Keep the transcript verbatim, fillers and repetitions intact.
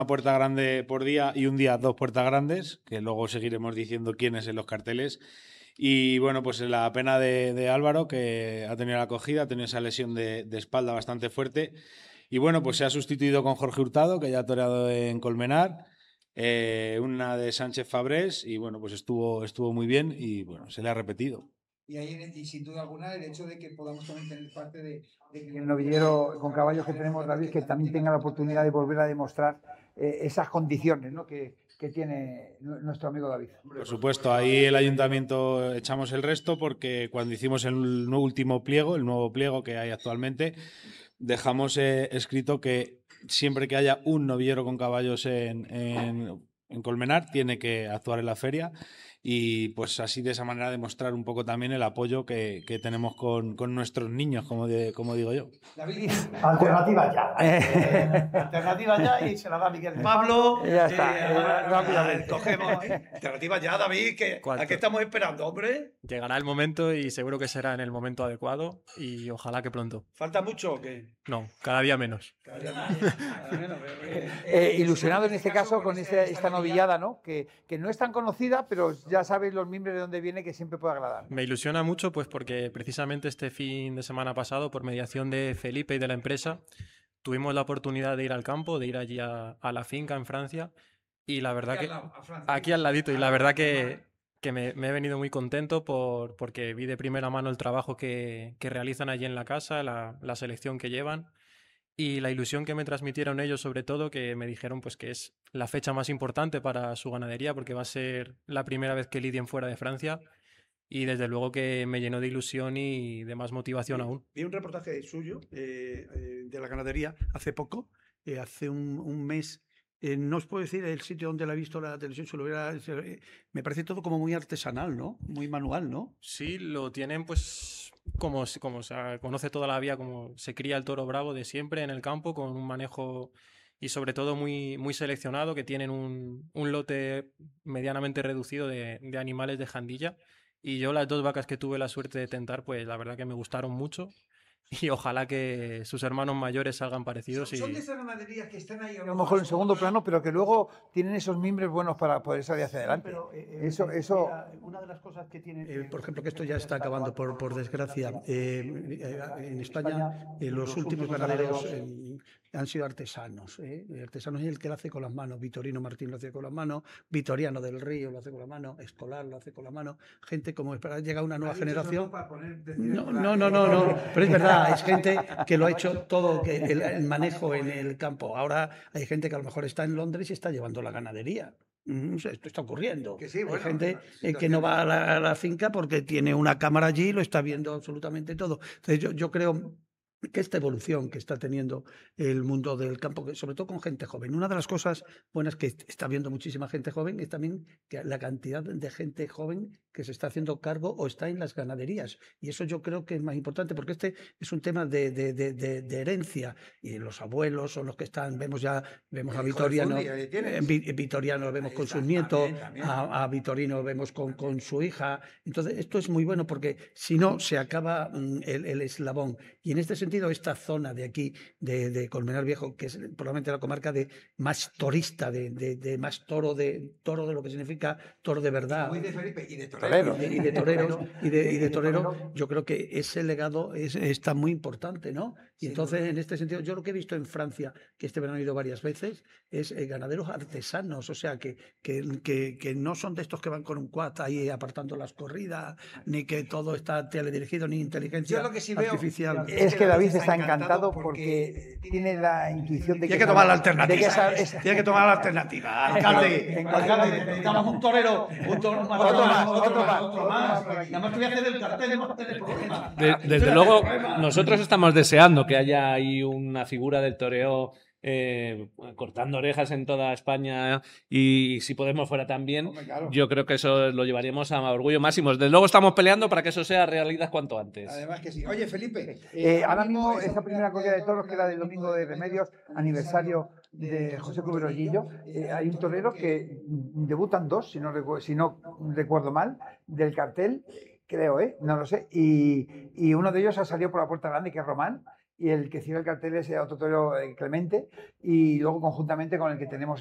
una puerta grande por día y un día dos puertas grandes, que luego seguiremos diciendo quiénes en los carteles. Y bueno, pues la pena de, de Álvaro, que ha tenido la acogida, ha tenido esa lesión de, de espalda bastante fuerte. Y bueno, pues se ha sustituido con Jorge Hurtado, que ya ha toreado en Colmenar, eh, una de Sánchez Fabrés, y bueno, pues estuvo, estuvo muy bien y bueno, se le ha repetido. Y, ahí, y sin duda alguna el hecho de que podamos también tener parte de, de que el novillero con caballos que tenemos, David, que también tenga la oportunidad de volver a demostrar eh, esas condiciones, ¿no? que, que tiene nuestro amigo David. Por supuesto, ahí el ayuntamiento echamos el resto porque cuando hicimos el último pliego, el nuevo pliego que hay actualmente, dejamos eh, escrito que siempre que haya un novillero con caballos en, en, en Colmenar tiene que actuar en la feria y pues así de esa manera demostrar un poco también el apoyo que, que tenemos con, con nuestros niños, como, de, como digo yo. David, alternativa ya. Eh, alternativa ya y se la da Miguel Pablo. Ya está, eh, eh, rápidamente. Cogemos. ¿eh? Alternativa ya, David, que ¿a qué estamos esperando, hombre? Llegará el momento y seguro que será en el momento adecuado y ojalá que pronto. ¿Falta mucho o qué? No, cada día menos. Cada día menos. Cada día menos. Eh, ilusionado en este caso con este, esta novillada, ¿no? Que, que no es tan conocida, pero ya sabéis los miembros de dónde viene, que siempre puede agradar. Me ilusiona mucho pues porque precisamente este fin de semana pasado, por mediación de Felipe y de la empresa, tuvimos la oportunidad de ir al campo, de ir allí a, a la finca en Francia y la verdad Aquí que... al lado, a Francia. Aquí al ladito y la verdad que, que me, me he venido muy contento por, porque vi de primera mano el trabajo que, que realizan allí en la casa, la, la selección que llevan. Y la ilusión que me transmitieron ellos, sobre todo, que me dijeron pues que es la fecha más importante para su ganadería, porque va a ser la primera vez que lidien fuera de Francia. Y desde luego que me llenó de ilusión y de más motivación vi, aún. Vi un reportaje suyo eh, eh, de la ganadería hace poco, eh, hace un, un mes. Eh, no os puedo decir el sitio donde la he visto la televisión, se lo hubiera, se, eh, me parece todo como muy artesanal, ¿no? Muy manual, ¿no? Sí, lo tienen pues como, como se conoce toda la vida, como se cría el toro bravo de siempre en el campo, con un manejo y sobre todo muy, muy seleccionado, que tienen un, un lote medianamente reducido de, de animales de jandilla. Y yo las dos vacas que tuve la suerte de tentar, pues la verdad que me gustaron mucho. Y ojalá que sus hermanos mayores salgan parecidos. Son, y... son de esas ganaderías que están ahí a lo mejor en segundo plano, pero que luego tienen esos mimbres buenos para poder salir hacia adelante. Sí, pero, eh, eso, eh, eso... mira, una de las cosas que tiene, eh, por ejemplo, que esto ya está acabando por, por desgracia, eh, eh, en España eh, los últimos ganaderos eh, han sido artesanos, eh, artesanos y el que lo hace con las manos, Vitorino Martín lo hace con las manos, Vitoriano del Río lo hace con la mano, Escolar lo hace con la mano, gente como espera, llega una nueva generación. No, no, no, no, no, pero es verdad, es gente que lo ha hecho todo, que el, el manejo en el campo. Ahora hay gente que a lo mejor está en Londres y está llevando la ganadería. Esto está ocurriendo. Que sí, bueno, hay gente eh, que no va a la, a la finca porque tiene una cámara allí y lo está viendo absolutamente todo. Entonces yo, yo creo que esta evolución que está teniendo el mundo del campo, sobre todo con gente joven. Una de las cosas buenas que está viendo muchísima gente joven es también que la cantidad de gente joven que se está haciendo cargo o está en las ganaderías. Y eso yo creo que es más importante porque este es un tema de, de, de, de, de herencia. Y los abuelos son los que están, vemos ya, vemos a Vitoriano, eh, Vitoriano lo vemos con sus nietos, a, a Vitorino lo vemos con, con su hija. Entonces esto es muy bueno porque si no se acaba mm, el, el eslabón. Y en este sentido esta zona de aquí, de, de Colmenar Viejo, que es probablemente la comarca de más torista, de, de, de más toro de toro de lo que significa toro de verdad. Y de Felipe, y de toreros. Y de toreros, y de, y de torero, yo creo que ese legado es, está muy importante, ¿no? Y entonces, en este sentido, yo lo que he visto en Francia, que este verano he ido varias veces, es eh, ganaderos artesanos, o sea, que, que, que, que no son de estos que van con un quad ahí apartando las corridas, ni que todo está teledirigido, ni inteligencia yo lo que sí veo artificial. Es que David está encantado porque tiene la intuición de que... Tiene que tomar la alternativa. De que esa, esa... Tiene que tomar la alternativa. Alcalde, alcalde, necesitamos un torero, un torero más, otro más, otro más, otro más. Nada más te voy a hacer el cartel de, Desde luego, nosotros estamos deseando que haya ahí una figura del toreo eh, cortando orejas en toda España y si podemos fuera también. Hombre, claro. Yo creo que eso lo llevaríamos a orgullo máximo. Desde luego estamos peleando para que eso sea realidad cuanto antes. Además que sí. Oye, Felipe. Eh, ahora mismo esa primera corrida de toros que era del domingo de Remedios, aniversario de José Cuberollillo, eh, hay un torero que debutan dos, si no, recuerdo, si no recuerdo mal, del cartel, creo, ¿eh? No lo sé. Y, y uno de ellos ha salido por la puerta grande, que es Román. y el que cierra el cartel es otro torero, eh, Clemente, y luego conjuntamente con el que tenemos